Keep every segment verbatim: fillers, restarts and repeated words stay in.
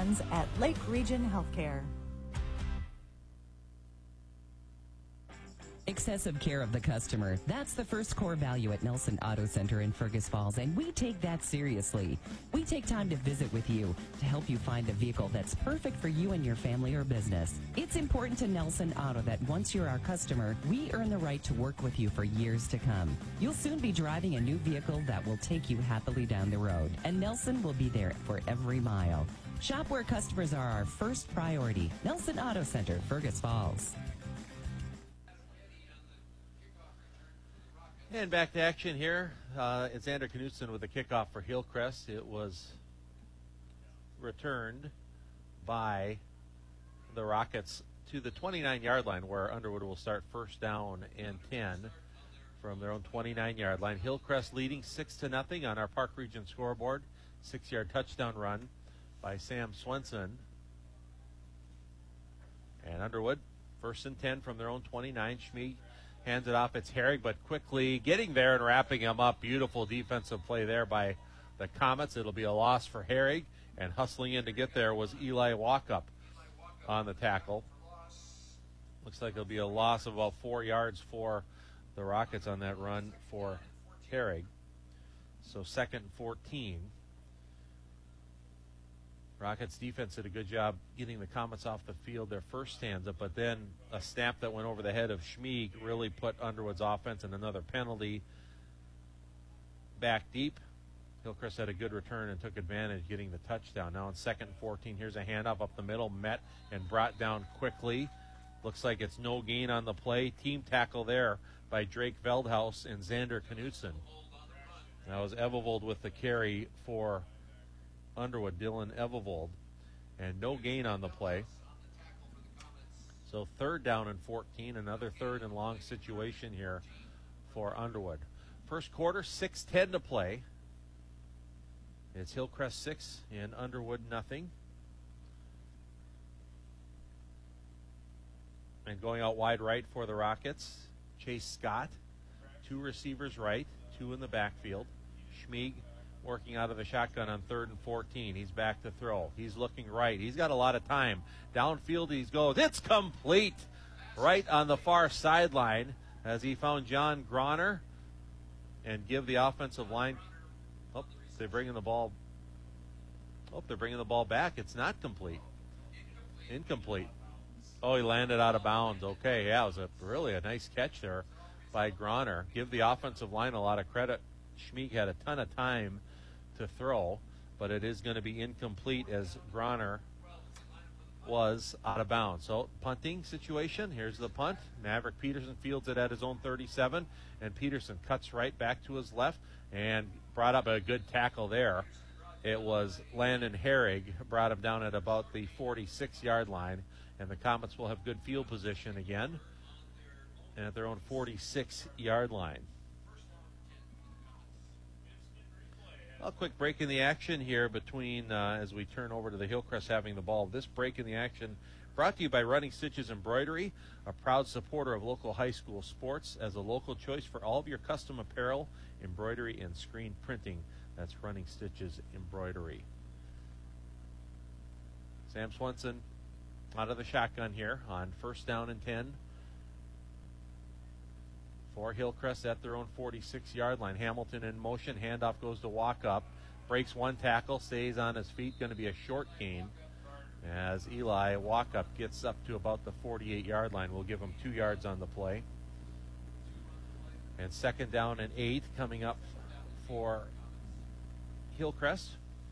friends at Lake Region Healthcare. Excessive care of the customer. That's the first core value at Nelson Auto Center in Fergus Falls, and we take that seriously. We take time to visit with you to help you find the vehicle that's perfect for you and your family or business. It's important to Nelson Auto that once you're our customer, we earn the right to work with you for years to come. You'll soon be driving a new vehicle that will take you happily down the road, and Nelson will be there for every mile. Shop where customers are our first priority. Nelson Auto Center, Fergus Falls. And back to action here. Uh, it's Xander Knutson with the kickoff for Hillcrest. It was returned by the Rockets to the twenty-nine-yard line, where Underwood will start first down and ten from their own twenty-nine-yard line. Hillcrest leading six to nothing on our Park Region scoreboard. Six-yard touchdown run by Sam Swenson. And Underwood, first and ten from their own twenty-nine. Schmie hands it off. It's Herrig, but quickly getting there and wrapping him up. Beautiful defensive play there by the Comets. It'll be a loss for Herrig, and hustling in to get there was Eli Walkup on the tackle. Looks like it'll be a loss of about four yards for the Rockets on that run for Herrig. So second and fourteen. Rockets defense did a good job getting the Comets off the field their first stanza, but then a snap that went over the head of Schmieg really put Underwood's offense in another penalty back deep. Hillcrest had a good return and took advantage getting the touchdown. Now in second and fourteen, here's a handoff up the middle, met and brought down quickly. Looks like it's no gain on the play. Team tackle there by Drake Veldhaus and Xander Knutson. That was Evelvold with the carry for Underwood, Dylan Evelvold, and no gain on the play. So third down and fourteen, another third and long situation here for Underwood. First quarter, six ten to play. It's Hillcrest six and Underwood nothing. And going out wide right for the Rockets, Chase Scott. Two receivers right, two in the backfield. Schmieg working out of the shotgun on third and fourteen. He's back to throw. He's looking right. He's got a lot of time. Downfield he goes. It's complete right on the far sideline as he found John Groner and give the offensive line. Oh, they're bringing the ball. Oh, they're bringing the ball back. It's not complete. Incomplete. Oh, he landed out of bounds. Okay, yeah, it was a really a nice catch there by Groner. Give the offensive line a lot of credit. Schmieg had a ton of time to throw, but it is going to be incomplete as Groner was out of bounds. So punting situation, here's the punt. Maverick Peterson fields it at his own thirty-seven, and Peterson cuts right back to his left and brought up a good tackle there. It was Landon Herrig, brought him down at about the forty-six-yard line, and the Comets will have good field position again at their own forty-six-yard line. A quick break in the action here between uh, as we turn over to the Hillcrest having the ball. This break in the action brought to you by Running Stitches Embroidery, a proud supporter of local high school sports as a local choice for all of your custom apparel, embroidery, and screen printing. That's Running Stitches Embroidery. Sam Swenson out of the shotgun here on first down and ten. For Hillcrest at their own forty-six-yard line. Hamilton in motion. Handoff goes to Walkup. Breaks one tackle. Stays on his feet. Going to be a short gain as Eli Walkup gets up to about the forty-eight-yard line. We'll give him two yards on the play. And second down and eight coming up for Hillcrest.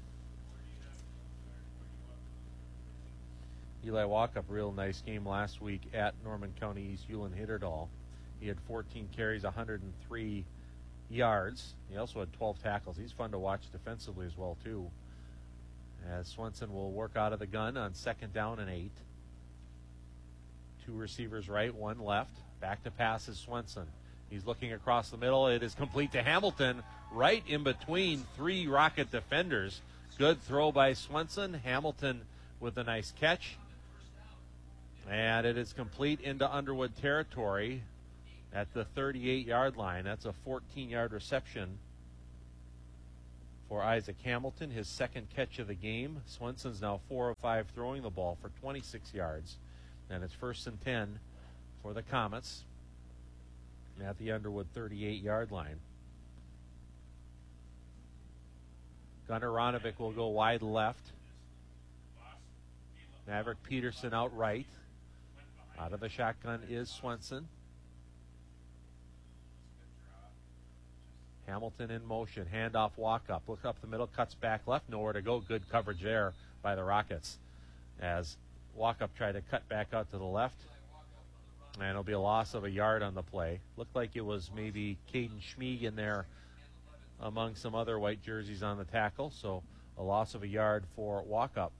Eli Walkup, real nice game last week at Norman County East Hewlin Hitterdal. He had fourteen carries, one hundred three yards. He also had twelve tackles. He's fun to watch defensively as well, too. As Swenson will work out of the gun on second down and eight. Two receivers right, one left. Back to pass is Swenson. He's looking across the middle. It is complete to Hamilton, right in between three Rocket defenders. Good throw by Swenson. Hamilton with a nice catch. And it is complete into Underwood territory at the thirty-eight-yard line. That's a fourteen-yard reception for Isaac Hamilton, his second catch of the game. Swenson's now four of five throwing the ball for twenty-six yards. And it's first and ten for the Comets at the Underwood thirty-eight-yard line. Gunnar Ronovic will go wide left. Maverick Peterson out right. Out of the shotgun is Swenson. Hamilton in motion. Handoff, walk up. Look up the middle, cuts back left. Nowhere to go. Good coverage there by the Rockets as walk up tried to cut back out to the left. And it'll be a loss of a yard on the play. Looked like it was maybe Caden Schmieg in there among some other white jerseys on the tackle. So a loss of a yard for walk up.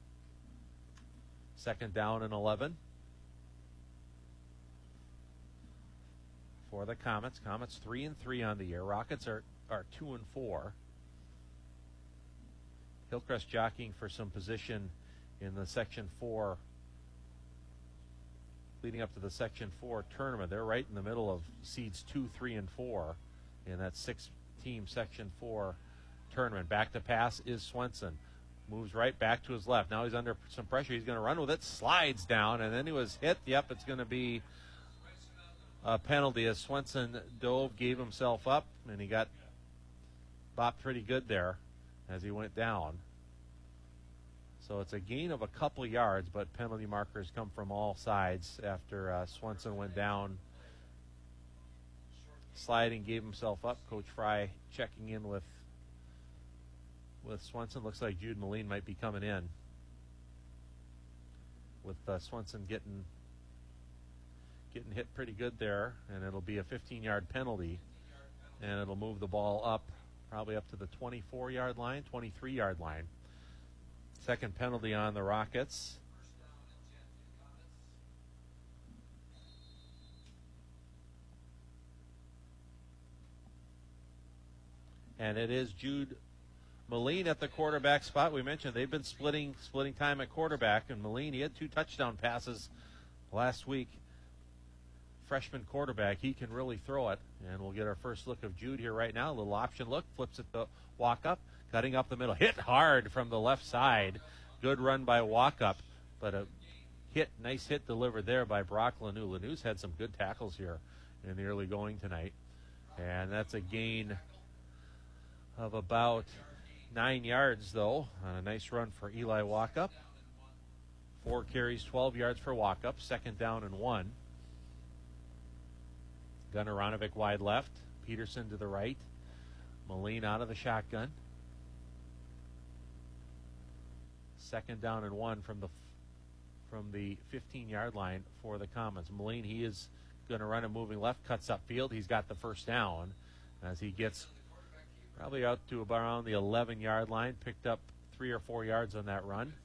Second down and eleven for the Comets. Comets three and three on the year. Rockets are, are two and four. Hillcrest jockeying for some position in the Section four, leading up to the Section four tournament. They're right in the middle of seeds two, three, and four in that six-team Section four tournament. Back to pass is Swenson. Moves right back to his left. Now he's under some pressure. He's going to run with it. Slides down, and then he was hit. Yep, it's going to be a penalty as Swenson dove, gave himself up, and he got bopped pretty good there as he went down. So it's a gain of a couple yards, but penalty markers come from all sides after uh, Swenson went down. Sliding, gave himself up. Coach Fry checking in with with Swenson. Looks like Jude Moline might be coming in with uh, Swenson getting getting hit pretty good there, and it'll be a fifteen-yard penalty, and it'll move the ball up probably up to the twenty-four-yard line, twenty-three-yard line. Second penalty on the Rockets. And it is Jude Moline at the quarterback spot. We mentioned they've been splitting splitting time at quarterback, and Moline, he had two touchdown passes last week. Freshman quarterback, he can really throw it. And we'll get our first look of Jude here right now. A little option look, flips it to walk up, cutting up the middle. Hit hard from the left side. Good run by walk up, but a hit, nice hit delivered there by Brock Lanou. Lanou's had some good tackles here in the early going tonight. And that's a gain of about nine yards, though, on a nice run for Eli Walkup. Four carries, twelve yards for Walkup. Second down and one. Gunnar Ronovic wide left. Peterson to the right. Moline out of the shotgun. Second down and one from the from the fifteen-yard line for the Comets. Moline, he is going to run a moving left, cuts upfield. He's got the first down as he gets probably out to about around the eleven-yard line, picked up three or four yards on that run.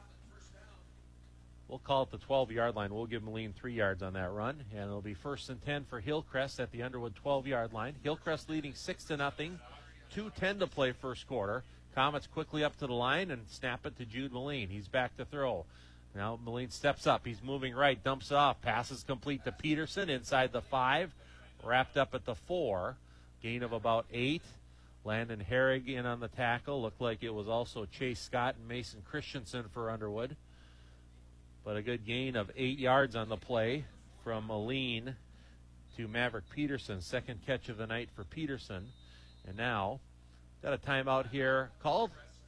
We'll call it the twelve-yard line. We'll give Moline three yards on that run, and it'll be first and ten for Hillcrest at the Underwood twelve-yard line. Hillcrest leading six to nothing. two ten to play first quarter. Comets quickly up to the line and snap it to Jude Moline. He's back to throw. Now Moline steps up. He's moving right, dumps off. Passes complete to Peterson inside the five. Wrapped up at the four. Gain of about eight. Landon Herrig in on the tackle. Looked like it was also Chase Scott and Mason Christensen for Underwood. But a good gain of eight yards on the play from Moline to Maverick Peterson. Second catch of the night for Peterson. And now, got a timeout here called.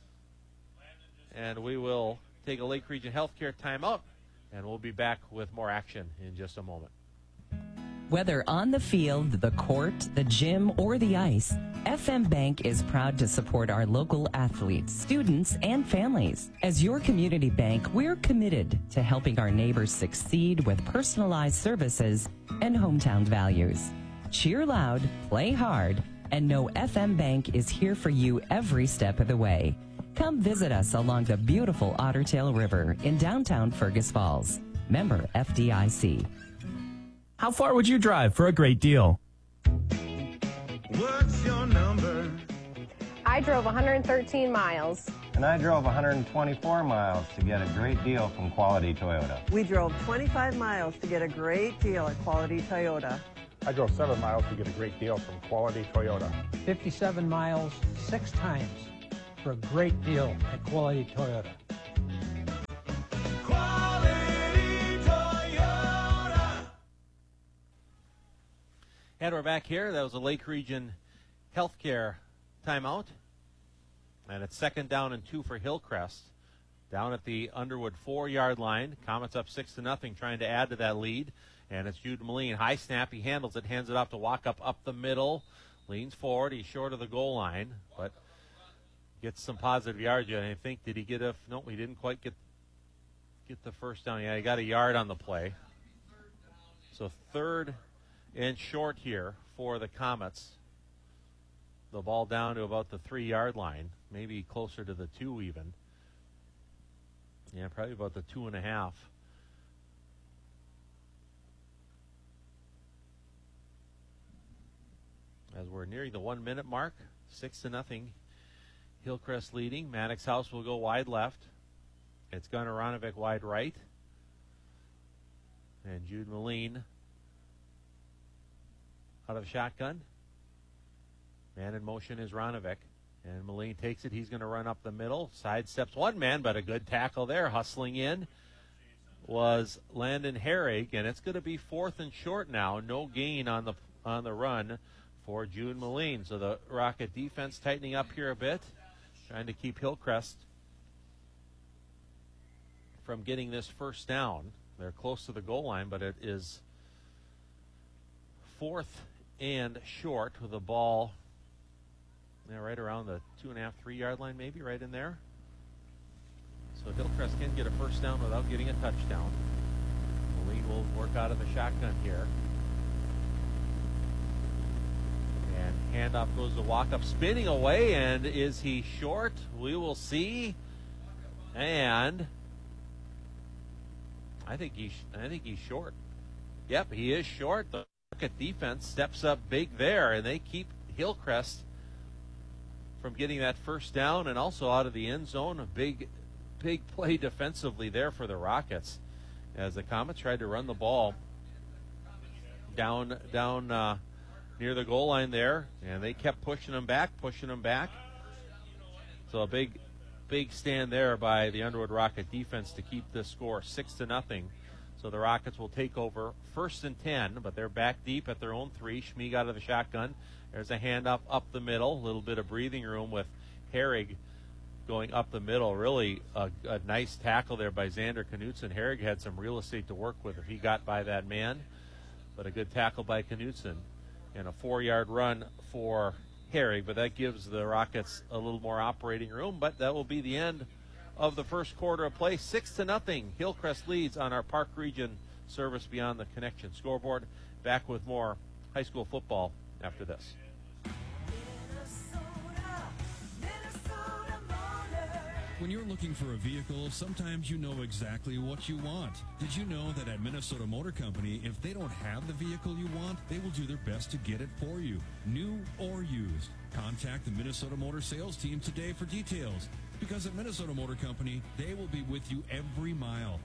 And we will take a Lake Region Healthcare timeout. And we'll be back with more action in just a moment. Whether on the field, the court, the gym, or the ice, F M Bank is proud to support our local athletes, students, and families. As your community bank, we're committed to helping our neighbors succeed with personalized services and hometown values. Cheer loud, play hard, and know F M Bank is here for you every step of the way. Come visit us along the beautiful Otter Tail River in downtown Fergus Falls. Member F D I C. How far would you drive for a great deal? What's your number? I drove one hundred thirteen miles. And I drove one hundred twenty-four miles to get a great deal from Quality Toyota. We drove twenty-five miles to get a great deal at Quality Toyota. I drove seven miles to get a great deal from Quality Toyota. fifty-seven miles, six times for a great deal at Quality Toyota. Quality Toyota. And we're back here. That was a Lake Region Healthcare timeout. And it's second down and two for Hillcrest. Down at the Underwood four-yard line. Comets up six to nothing, trying to add to that lead. And it's Jude Moline. High snap. He handles it, hands it off to Walkup up the middle. Leans forward. He's short of the goal line, but gets some positive yards. I think, did he get a, no, he didn't quite get get the first down. Yeah, he got a yard on the play. So third and short here for the Comets. The ball down to about the three-yard line, maybe closer to the two even. Yeah, probably about the two and a half. As we're nearing the one-minute mark, six to nothing. Hillcrest leading. Maddox House will go wide left. It's Gunnar Ronovic wide right. And Jude Moline out of shotgun. Man in motion is Ronovic. And Moline takes it. He's going to run up the middle. Sidesteps one man, but a good tackle there. Hustling in was Landon Herrig. And it's going to be fourth and short now. No gain on the on the run for Jude Moline. So the Rocket defense tightening up here a bit, trying to keep Hillcrest from getting this first down. They're close to the goal line, but it is fourth and short with the ball yeah, right around the two and a half, three yard line, maybe right in there. So Hillcrest can get a first down without getting a touchdown. Moline will work out of the shotgun here. And handoff goes to Walkup, spinning away, and is he short? We will see. And I think he's I think he's short. Yep, he is short. The Rocket defense steps up big there, and they keep Hillcrest from getting that first down and also out of the end zone. A big, big play defensively there for the Rockets as the Comets tried to run the ball down down. Uh, near the goal line there, and they kept pushing them back, pushing them back. So a big, big stand there by the Underwood Rocket defense to keep this score six to nothing. So the Rockets will take over first and ten, but they're back deep at their own three. Schmieg out of the shotgun. There's a handoff up the middle, a little bit of breathing room with Herrig going up the middle. Really a, a nice tackle there by Xander Knutson. Herrig had some real estate to work with if he got by that man, but a good tackle by Knutson. And a four-yard run for Herrig, but that gives the Rockets a little more operating room. But that will be the end of the first quarter of play. Six to nothing. Hillcrest leads on our Park Region Service Beyond the Connection scoreboard. Back with more high school football after this. When you're looking for a vehicle, sometimes you know exactly what you want. Did you know that at Minnesota Motor Company, if they don't have the vehicle you want, they will do their best to get it for you, new or used? Contact the Minnesota Motor sales team today for details, because at Minnesota Motor Company, they will be with you every mile.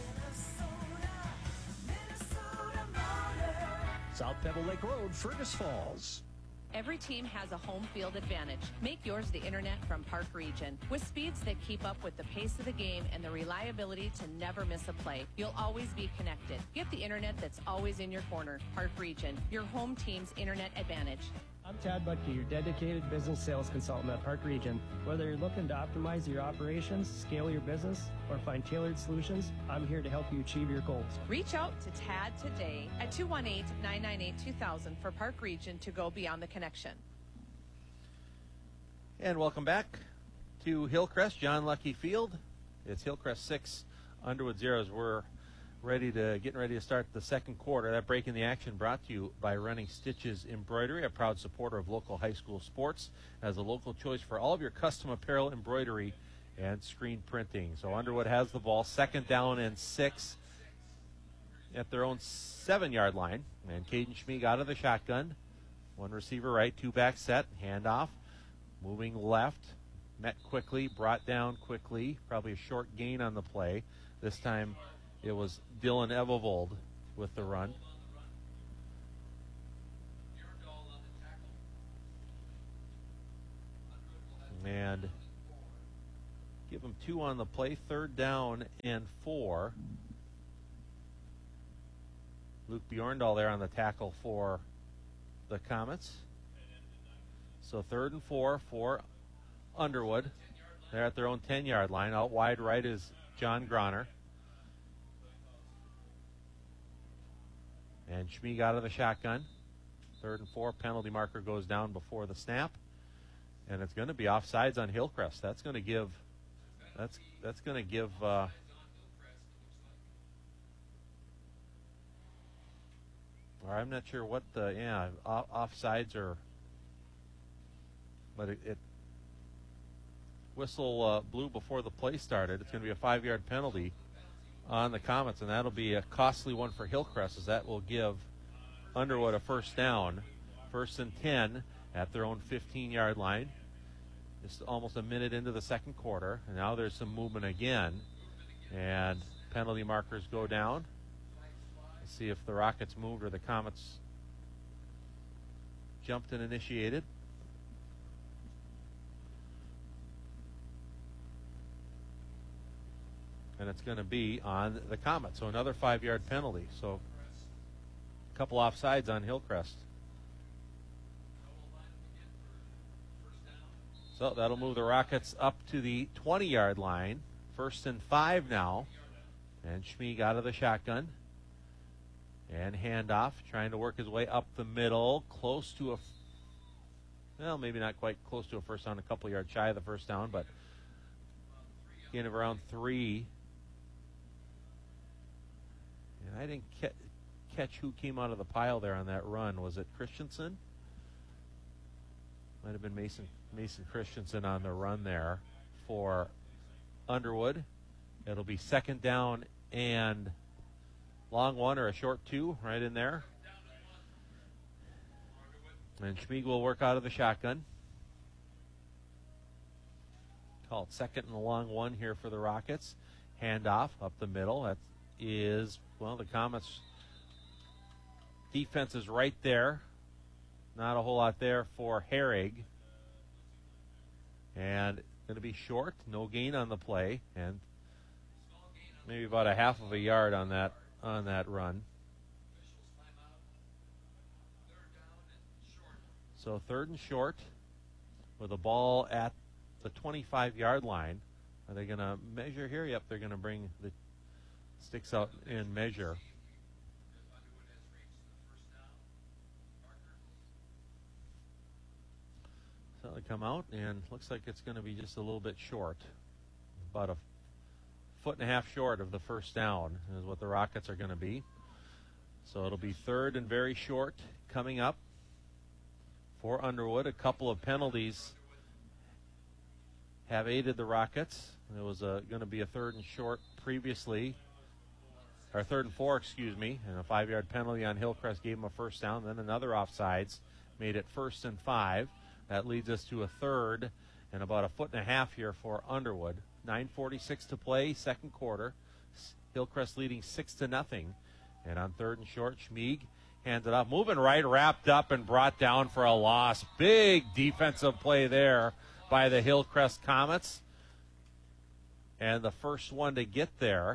South Pebble Lake Road, Fergus Falls. Every team has a home field advantage. Make yours the internet from Park Region. With speeds that keep up with the pace of the game and the reliability to never miss a play, you'll always be connected. Get the internet that's always in your corner. Park Region, your home team's internet advantage. I'm Chad Butke, your dedicated business sales consultant at Park Region. Whether you're looking to optimize your operations, scale your business, or find tailored solutions, I'm here to help you achieve your goals. Reach out to Tad today at two one eight, nine nine eight, two thousand for Park Region to go beyond the connection. And welcome back to Hillcrest, John Lucky Field. It's Hillcrest six, Underwood zeros. We're ready to getting ready to start the second quarter. That break in the action brought to you by Running Stitches Embroidery, a proud supporter of local high school sports, as a local choice for all of your custom apparel, embroidery, and screen printing. So Underwood has the ball, second down and six at their own seven-yard line. And Caden Schmieg out of the shotgun. One receiver right, two back set, handoff, moving left, met quickly, brought down quickly, probably a short gain on the play. This time it was Dylan Evovold with the run. And Give them two on the play, third down and four. Luke Bjorndal there on the tackle for the Comets. So third and four for Underwood. They're at their own ten-yard line. Out wide right is John Groner. And Schmieg out of the shotgun. Third and four. Penalty marker goes down before the snap. And it's going to be offsides on Hillcrest. That's going to give that's that's going to give uh, or I'm not sure what the yeah off, offsides are, but it, it whistle uh, blew before the play started. It's going to be a five-yard penalty on the Comets, and that'll be a costly one for Hillcrest, as that will give Underwood a first down, first and ten at their own fifteen-yard line. It's almost a minute into the second quarter, and now there's some movement again, and penalty markers go down. Let's see if the Rockets moved or the Comets jumped and initiated. And it's going to be on the Comets, so another five-yard penalty. So a couple offsides on Hillcrest. So that'll move the Rockets up to the twenty-yard line. First and five now. And Schmieg out of the shotgun. And handoff, trying to work his way up the middle, close to a, well, maybe not quite close to a first down, a couple yards shy of the first down, but gain of around three. And I didn't ca- catch who came out of the pile there on that run. Was it Christensen? Might have been Mason Mason Christensen on the run there for Underwood. It'll be second down and long one or a short two right in there. And Schmieg will work out of the shotgun. Call it second and a long one here for the Rockets. Handoff up the middle. That is, well, the Comets defense is right there. Not a whole lot there for Herrig. And going to be short. No gain on the play. And maybe about a half of a yard on that on that run. So third and short with a ball at the twenty-five-yard line. Are they going to measure here? Yep, they're going to bring the sticks out and measure. So they come out, and looks like it's going to be just a little bit short. About a foot and a half short of the first down is what the Rockets are going to be. So it'll be third and very short coming up for Underwood. A couple of penalties have aided the Rockets. There was going to be a third and short previously, or third and four, excuse me, and a five-yard penalty on Hillcrest gave him a first down. Then another offsides made it first and five. That leads us to a third and about a foot and a half here for Underwood. nine forty-six to play, second quarter. Hillcrest leading six to nothing. And on third and short, Schmieg hands it up. Moving right, wrapped up and brought down for a loss. Big defensive play there by the Hillcrest Comets. And the first one to get there,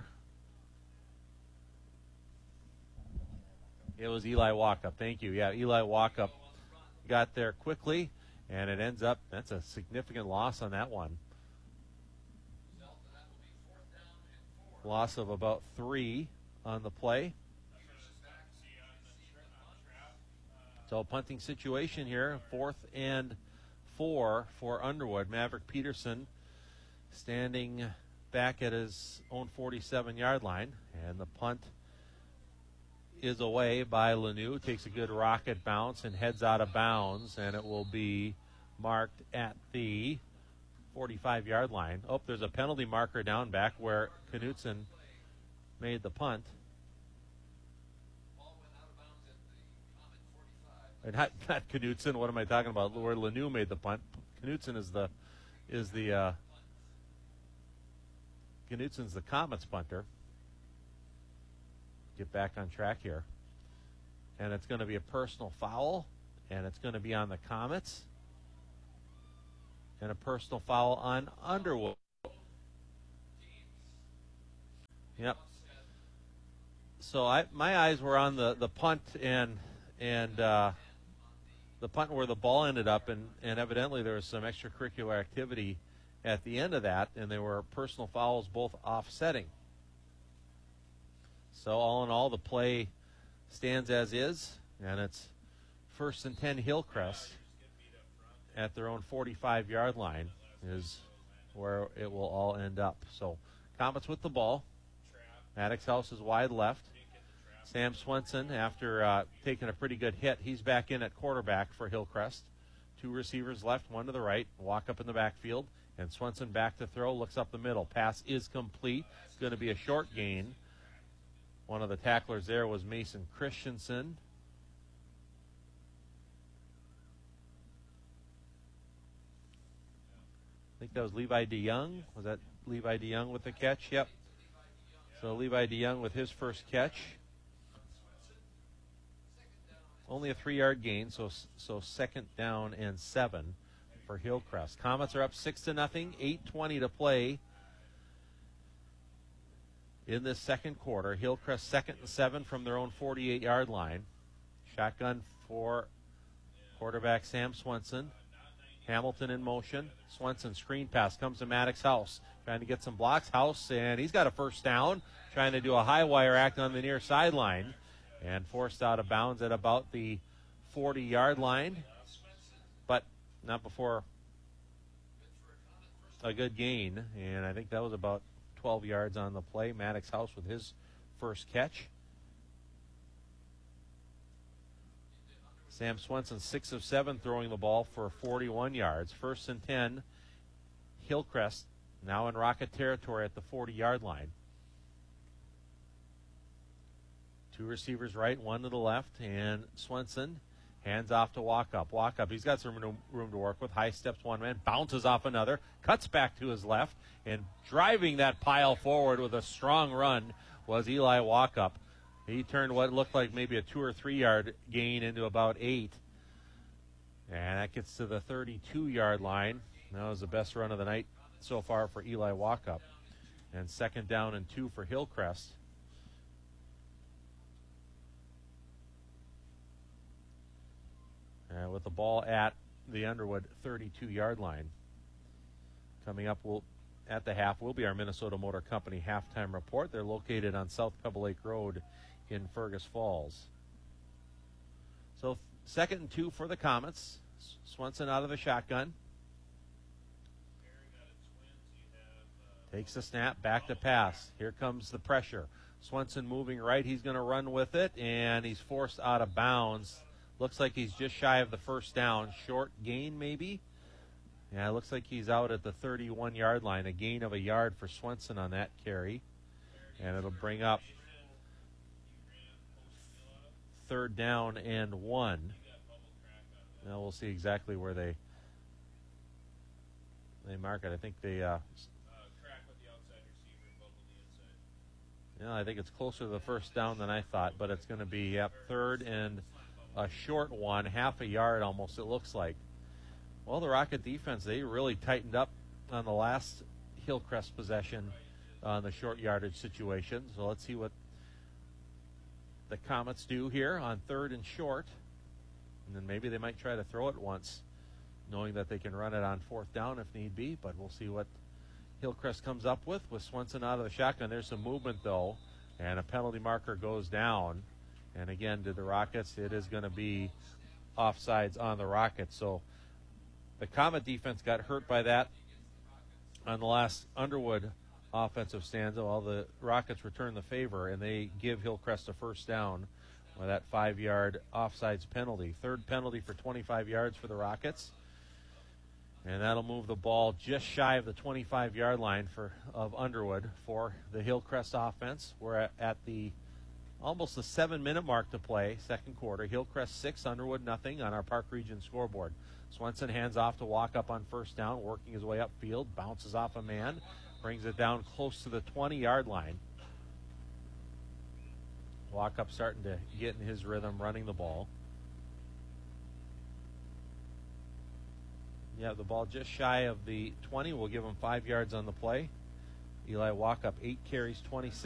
it was Eli Walkup. Thank you. Yeah, Eli Walkup got there quickly, and it ends up, that's a significant loss on that one. Loss of about three on the play. So punting situation here, fourth and four for Underwood. Maverick Peterson standing back at his own forty-seven-yard line, and the punt is away by Lanoux. Takes a good rocket bounce and heads out of bounds, and it will be marked at the forty-five-yard line. Oh, there's a penalty marker down back where Knutson made the punt. Or not, not Knutson. What am I talking about? Where Lanoux made the punt. Knutson is the is the uh, Knutson's the Comets punter. Get back on track here, and it's going to be a personal foul, and it's going to be on the Comets, and a personal foul on Underwood. Yep. So I my eyes were on the, the punt and and uh, the punt where the ball ended up, and, and evidently there was some extracurricular activity at the end of that, and there were personal fouls both offsetting. So all in all, the play stands as is, and it's first and ten Hillcrest at their own forty-five-yard line is where it will all end up. So Comets with the ball. Maddox House is wide left. Sam Swenson, after uh, taking a pretty good hit, he's back in at quarterback for Hillcrest. Two receivers left, one to the right. Walk up in the backfield, and Swenson back to throw, looks up the middle. Pass is complete. It's going to be a short gain. One of the tacklers there was Mason Christensen. I think that was Levi DeYoung. Was that Levi DeYoung with the catch? Yep. So Levi DeYoung with his first catch. Only a three-yard gain, so so second down and seven for Hillcrest. Comets are up six to nothing. eight twenty to play in this second quarter. Hillcrest second and seven from their own forty-eight-yard line. Shotgun for quarterback Sam Swenson. Hamilton in motion. Swenson screen pass comes to Maddox House. Trying to get some blocks. House, and he's got a first down. Trying to do a high wire act on the near sideline. And forced out of bounds at about the forty-yard line. But not before a good gain. And I think that was about twelve yards on the play. Maddox House with his first catch. Sam Swenson, six of seven, throwing the ball for forty-one yards. First and ten, Hillcrest, now in Rocket territory at the forty-yard line. Two receivers right, one to the left, and Swenson hands off to Walkup. Walkup, he's got some room to work with. High steps one man, bounces off another, cuts back to his left, and driving that pile forward with a strong run was Eli Walkup. He turned what looked like maybe a two or three yard gain into about eight. And that gets to the thirty-two-yard line. That was the best run of the night so far for Eli Walkup. And second down and two for Hillcrest. Uh, with the ball at the Underwood thirty-two-yard line. Coming up we'll, at the half will be our Minnesota Motor Company halftime report. They're located on South Pebble Lake Road in Fergus Falls. So second and two for the Comets. Swenson out of the shotgun. Takes the snap, back to pass. Here comes the pressure. Swenson moving right. He's going to run with it, and he's forced out of bounds. Looks like he's just shy of the first down. Short gain, maybe? Yeah, it looks like he's out at the thirty-one-yard line. A gain of a yard for Swenson on that carry. And it'll bring up third down and one. Now we'll see exactly where they they mark it. I think they uh, yeah, I think it's closer to the first down than I thought, but it's going to be yep, third and a short one, half a yard almost, it looks like. Well, the Rocket defense, they really tightened up on the last Hillcrest possession on the short yardage situation. So let's see what the Comets do here on third and short. And then maybe they might try to throw it once, knowing that they can run it on fourth down if need be. But we'll see what Hillcrest comes up with with Swenson out of the shotgun. There's some movement, though, and a penalty marker goes down. And again, to the Rockets, it is going to be offsides on the Rockets. So the Comet defense got hurt by that on the last Underwood offensive stanza, while the Rockets return the favor, and they give Hillcrest a first down with that five-yard offsides penalty. Third penalty for twenty-five yards for the Rockets. And that'll move the ball just shy of the twenty-five-yard line for of Underwood for the Hillcrest offense. We're at, at the almost the seven-minute mark to play, second quarter. Hillcrest six, Underwood nothing on our Park Region scoreboard. Swenson hands off to walk up on first down, working his way upfield, bounces off a man, brings it down close to the twenty-yard line. Walk up starting to get in his rhythm, running the ball. Yeah, the ball just shy of the twenty. We'll give him five yards on the play. Eli Walkup, eight carries, twenty-six